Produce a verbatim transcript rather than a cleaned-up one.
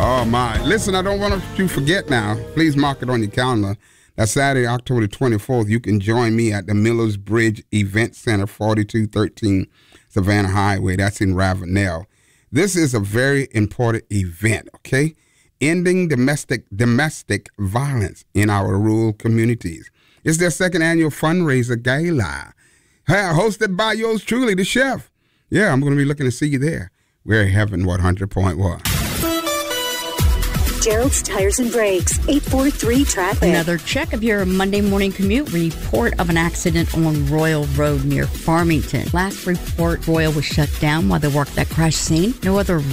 Oh, my. Listen, I don't want you to forget now. Please mark it on your calendar. That's Saturday, October twenty-fourth. You can join me at the Millers Bridge Event Center, forty-two thirteen Savannah Highway. That's in Ravenel. This is a very important event, okay? Ending domestic domestic violence in our rural communities. It's their second annual fundraiser gala, hosted by yours truly, the chef. Yeah, I'm going to be looking to see you there. We're Heaven one hundred point one. Gerald's Tires and Brakes, eight four three traffic. Another check of your Monday morning commute. Report of an accident on Royal Road near Farmington. Last report, Royal was shut down while they worked that crash scene. No other